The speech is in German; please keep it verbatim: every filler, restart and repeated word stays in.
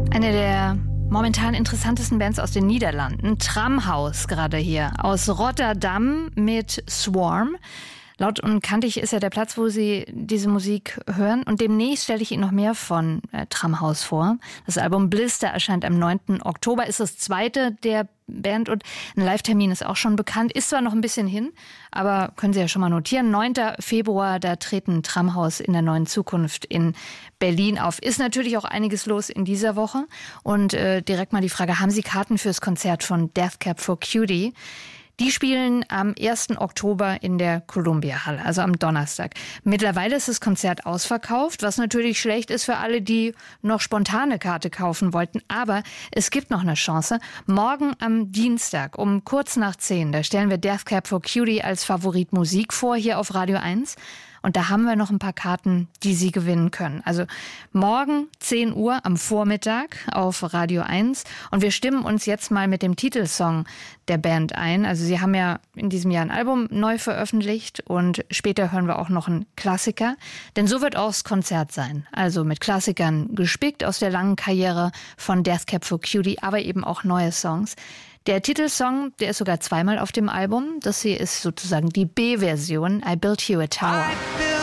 Eine der momentan interessantesten Bands aus den Niederlanden, Tramhaus gerade hier, aus Rotterdam mit Swarm. Laut und kantig ist ja der Platz, wo Sie diese Musik hören. Und demnächst stelle ich Ihnen noch mehr von äh, Tramhaus vor. Das Album Blister erscheint am neunten Oktober, ist das zweite der Band und ein Live-Termin ist auch schon bekannt. Ist zwar noch ein bisschen hin, aber können Sie ja schon mal notieren. neunten Februar, da treten Tramhaus in der neuen Zukunft in Berlin auf. Ist natürlich auch einiges los in dieser Woche. Und äh, direkt mal die Frage, haben Sie Karten fürs Konzert von Death Cab for Cutie? Die spielen am ersten Oktober in der Columbia-Halle, also am Donnerstag. Mittlerweile ist das Konzert ausverkauft, was natürlich schlecht ist für alle, die noch spontane Karte kaufen wollten. Aber es gibt noch eine Chance. Morgen am Dienstag um kurz nach zehn, da stellen wir Death Cab for Cutie als Favorit Musik vor, hier auf Radio eins. Und da haben wir noch ein paar Karten, die Sie gewinnen können. Also morgen zehn Uhr am Vormittag auf Radio eins. Und wir stimmen uns jetzt mal mit dem Titelsong der Band ein. Also Sie haben ja in diesem Jahr ein Album neu veröffentlicht und später hören wir auch noch einen Klassiker. Denn so wird auch das Konzert sein. Also mit Klassikern gespickt aus der langen Karriere von Death Cab for Cutie, aber eben auch neue Songs. Der Titelsong, der ist sogar zweimal auf dem Album. Das hier ist sozusagen die B-Version, I Built You a Tower.